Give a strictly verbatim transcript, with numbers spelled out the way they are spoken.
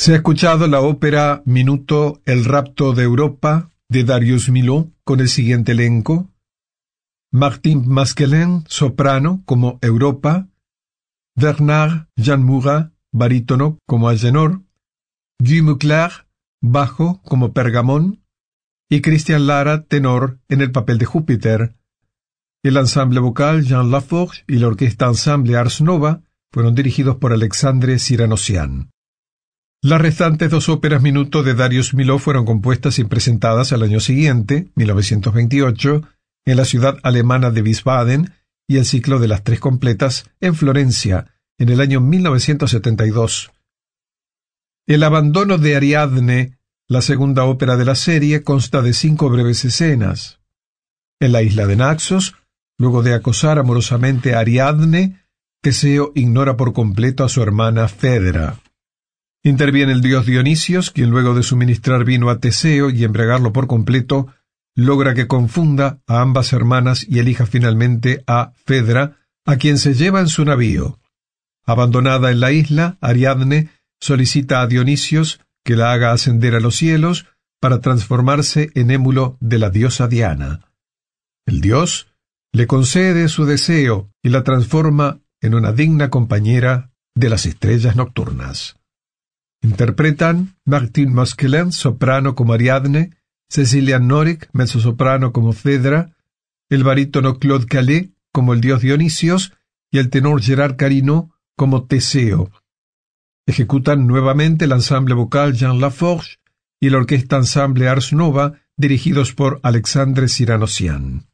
Se ha escuchado la ópera Minuto El rapto de Europa de Darius Milhaud con el siguiente elenco: Martin Masquelin, soprano, como Europa; Bernard Jean-Murat, barítono, como Agenor; Guy Mugler, bajo, como Pergamon; y Christian Lara, tenor, en el papel de Júpiter. El ensamble vocal Jean Laforge y la orquesta ensamble Ars Nova fueron dirigidos por Alexandre Cyrano-Sian. Las restantes dos óperas Minuto de Darius Milhaud fueron compuestas y presentadas al año siguiente, mil novecientos veintiocho, en la ciudad alemana de Wiesbaden, y el ciclo de las tres completas en Florencia, en el año mil novecientos setenta y dos. El abandono de Ariadne, la segunda ópera de la serie, consta de cinco breves escenas. En la isla de Naxos, luego de acosar amorosamente a Ariadne, Teseo ignora por completo a su hermana Fedra. Interviene el dios Dionisios, quien luego de suministrar vino a Teseo y embriagarlo por completo, logra que confunda a ambas hermanas y elija finalmente a Fedra, a quien se lleva en su navío. Abandonada en la isla, Ariadne solicita a Dionisios que la haga ascender a los cielos para transformarse en émulo de la diosa Diana. El dios le concede su deseo y la transforma en una digna compañera de las estrellas nocturnas. Interpretan Martin Masquelin, soprano, como Ariadne; Cecilia Norik, mezzosoprano, como Fedra; el barítono Claude Calais, como el dios Dionisios; y el tenor Gerard Carino, como Teseo. Ejecutan nuevamente el ensamble vocal Jean Laforge y la orquesta ensamble Ars Nova, dirigidos por Alexandre Cyrano-Sian.